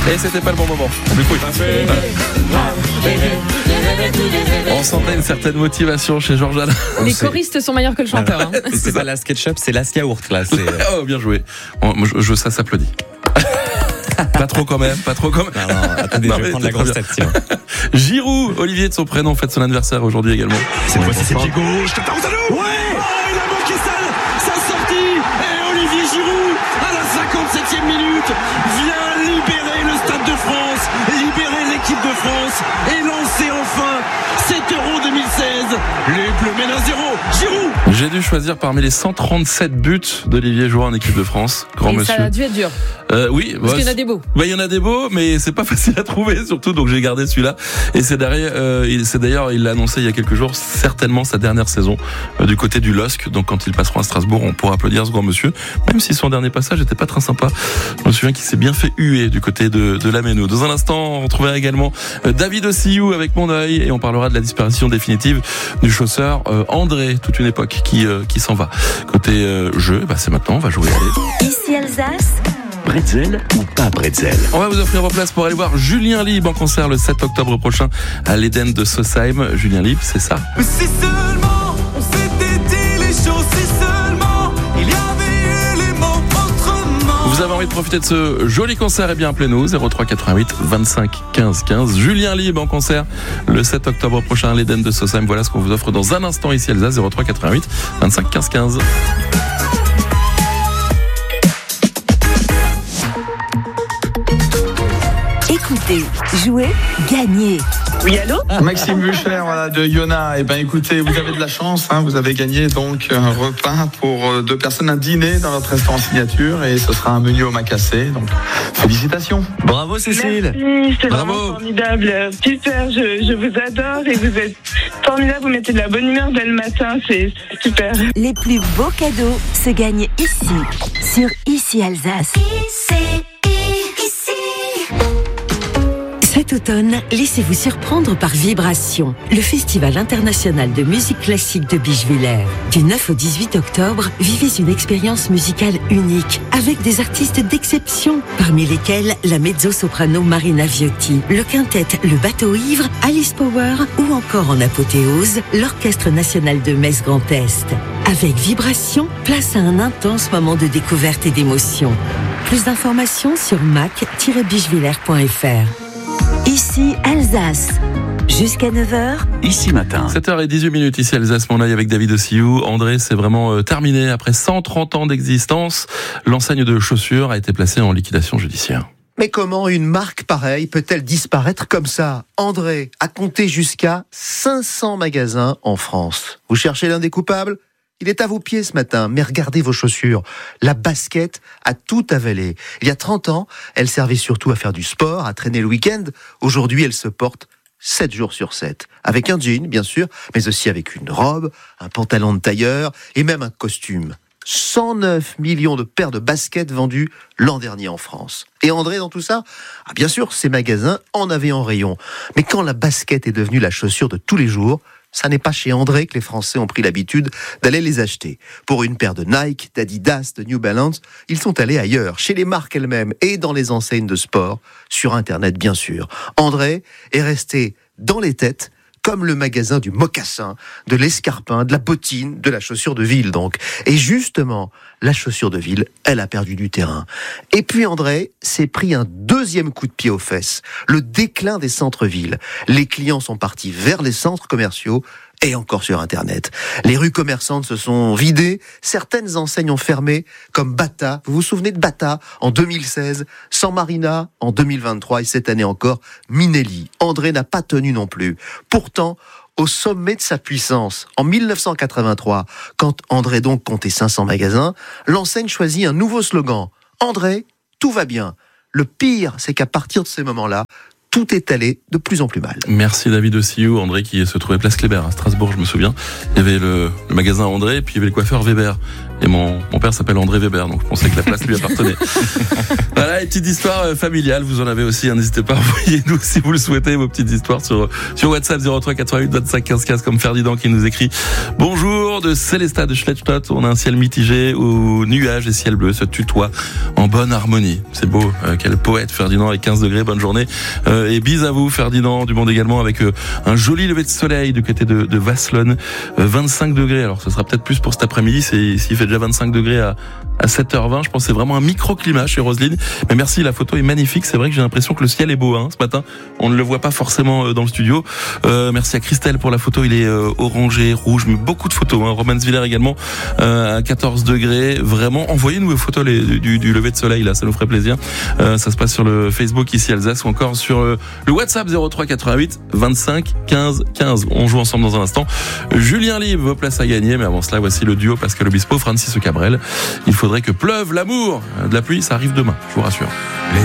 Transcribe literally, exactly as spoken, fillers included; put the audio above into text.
Et c'était pas le bon moment. Du coup, on sentait une certaine motivation chez Georges Alain. Les choristes sont meilleurs que le chanteur. Hein. C'est, c'est pas la SketchUp, c'est la Yaourt là. C'est... Oh, bien joué. Moi, je, je, ça s'applaudit. Pas trop quand même, pas trop quand même. Non, non, attendez, non, je vais prendre la grosse tête. Giroud, Olivier de son prénom, fête son anniversaire aujourd'hui également. Cette fois-ci c'est Diego. Je te parle de nous. Ouais. Oh, il a manqué sa, sa sortie. Et Olivier Giroud, à la cinquante-septième minute, vient libérer le Stade de France, libérer l'équipe de France et lancer enfin cet Euro deux mille seize. Les Bleus mènent à zéro. Giroud. J'ai dû choisir parmi les cent trente-sept buts d'Olivier Giroud en équipe de France. Grand et monsieur. Ça a dû être dur. Euh, oui, parce bah, qu'il y en a des beaux. Bah, il y en a des beaux, mais c'est pas facile à trouver surtout, donc j'ai gardé celui-là. Et c'est derrière, euh, il, c'est d'ailleurs, il l'a annoncé il y a quelques jours, certainement sa dernière saison euh, du côté du L O S C. Donc quand ils passeront à Strasbourg, on pourra applaudir ce grand monsieur, même si son dernier passage était pas très sympa. Je me souviens qu'il s'est bien fait huer du côté de, de la Méno. Dans un instant, on retrouvera également euh, David Ossiyou avec Mon Oeil et on parlera de la disparition définitive du chausseur euh, André, toute une époque qui euh, qui s'en va. Côté euh, jeu, bah c'est maintenant, on va jouer. Allez. Ici Alsace. Bretzel ou pas bretzel? On va vous offrir vos places pour aller voir Julien Lieb en concert le sept octobre prochain à l'Éden de Sosheim. Julien Lieb, c'est ça. Si seulement on s'était dit les choses, si seulement il y avait eu les mots autrement. Vous avez envie de profiter de ce joli concert, et bien appelez-nous zéro trois quatre-vingt-huit vingt-cinq quinze quinze. Julien Lieb en concert le sept octobre prochain à l'Éden de Sosheim. Voilà ce qu'on vous offre dans un instant ici Elsa. Zéro trois quatre-vingt-huit vingt-cinq quinze quinze. Écoutez, jouez, gagnez. Oui, allô? Maxime Bucher, voilà, de Yona. Eh ben, écoutez, vous avez de la chance, hein, vous avez gagné donc un repas pour deux personnes, un dîner dans notre restaurant signature, et ce sera un menu au macassé. Donc, félicitations. Bravo Cécile. Merci, c'est Bravo. vraiment formidable. Super, je, je vous adore et vous êtes formidable. Vous mettez de la bonne humeur dès le matin, c'est super. Les plus beaux cadeaux se gagnent ici, sur Ici Alsace. Cet automne, laissez-vous surprendre par Vibration, le festival international de musique classique de Bischwiller. Du neuf au dix-huit octobre, vivez une expérience musicale unique, avec des artistes d'exception, parmi lesquels la mezzo-soprano Marina Viotti, le quintet Le Bateau Ivre, Alice Power ou encore en apothéose, l'Orchestre national de Metz Grand Est. Avec Vibration, place à un intense moment de découverte et d'émotion. Plus d'informations sur mac tiret bischwiller point f r. Ici Alsace, jusqu'à neuf heures. Ici matin. sept heures dix-huit minutes ici Alsace, Mon Oeil avec David Ossiyou. André, c'est vraiment euh, terminé. Après cent trente ans d'existence, l'enseigne de chaussures a été placée en liquidation judiciaire. Mais comment une marque pareille peut-elle disparaître comme ça? André a compté jusqu'à cinq cents magasins en France. Vous cherchez l'un des coupables? Il est à vos pieds ce matin, mais regardez vos chaussures. La basket a tout avalé. Il y a trente ans, elle servait surtout à faire du sport, à traîner le week-end. Aujourd'hui, elle se porte sept jours sur sept. Avec un jean, bien sûr, mais aussi avec une robe, un pantalon de tailleur et même un costume. cent neuf millions de paires de baskets vendues l'an dernier en France. Et André, dans tout ça, ah bien sûr, ces magasins en avaient en rayon. Mais quand la basket est devenue la chaussure de tous les jours, ça n'est pas chez André que les Français ont pris l'habitude d'aller les acheter. Pour une paire de Nike, d'Adidas, de New Balance, ils sont allés ailleurs, chez les marques elles-mêmes et dans les enseignes de sport, sur Internet bien sûr. André est resté dans les têtes, comme le magasin du mocassin, de l'escarpin, de la bottine, de la chaussure de ville donc. Et justement, la chaussure de ville, elle a perdu du terrain. Et puis André s'est pris un deuxième coup de pied aux fesses, le déclin des centres-villes. Les clients sont partis vers les centres commerciaux et encore sur Internet. Les rues commerçantes se sont vidées, certaines enseignes ont fermé, comme Bata. Vous vous souvenez de Bata en deux mille seize, San Marina en deux mille vingt-trois et cette année encore, Minelli. André n'a pas tenu non plus. Pourtant, au sommet de sa puissance, en mille neuf cent quatre-vingt-trois, quand André donc comptait cinq cents magasins, l'enseigne choisit un nouveau slogan. André, tout va bien. Le pire, c'est qu'à partir de ces moments-là, tout est allé de plus en plus mal. Merci David Ossiyou. André qui se trouvait place Kléber à Strasbourg, je me souviens. Il y avait le, le magasin André et puis il y avait le coiffeur Weber. Et mon, mon père s'appelle André Weber, donc je pensais que la place lui appartenait. Voilà, une petite histoire familiale, vous en avez aussi, hein, n'hésitez pas, envoyez-nous si vous le souhaitez, vos petites histoires sur, sur WhatsApp zéro trois quatre-vingt-huit vingt-cinq quinze quinze comme Ferdinand qui nous écrit « Bonjour ». de Célestat de Schlettstadt. On a un ciel mitigé où nuages et ciel bleu se tutoient en bonne harmonie. C'est beau. Euh, quel poète, Ferdinand, avec quinze degrés. Bonne journée. Euh, et bise à vous, Ferdinand du Monde également, avec euh, un joli lever de soleil du côté de, de Vasselonne. Euh, vingt-cinq degrés. Alors, ce sera peut-être plus pour cet après-midi. C'est, s'il fait déjà vingt-cinq degrés à, à sept heures vingt. Je pense que c'est vraiment un microclimat chez Roselyne. Mais merci, la photo est magnifique. C'est vrai que j'ai l'impression que le ciel est beau, hein, ce matin. On ne le voit pas forcément euh, dans le studio. Euh, merci à Christelle pour la photo. Il est euh, orangé, rouge, mais beaucoup de photos. Hein. Romansviller également euh, à quatorze degrés. Vraiment, envoyez-nous vos photos les, du, du lever de soleil là, ça nous ferait plaisir. Euh, ça se passe sur le Facebook ici Alsace ou encore sur euh, le WhatsApp zéro trois quatre-vingt-huit vingt-cinq quinze quinze. On joue ensemble dans un instant. Julien Libre, vos places à gagner, mais avant cela, voici le duo Pascal Obispo, Francis Cabrel. Il faudrait que pleuve l'amour. De la pluie, ça arrive demain, je vous rassure.